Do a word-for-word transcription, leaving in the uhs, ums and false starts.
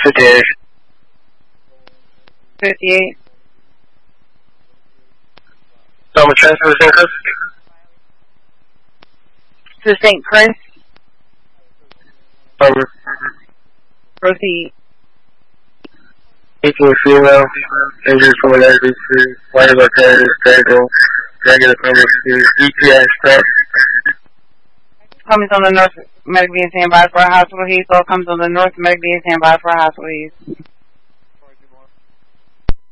fifty-eight. fifty-eight. So I'm a transfer to Saint Chris. To Saint Chris. Um, Proceed. eighteen female, injured from an L B C, white is okay, stable, negative number two, E P I strap. Comes on the north, medically standby for a hospital. He's all comes on the north, medically standby for a hospital. He's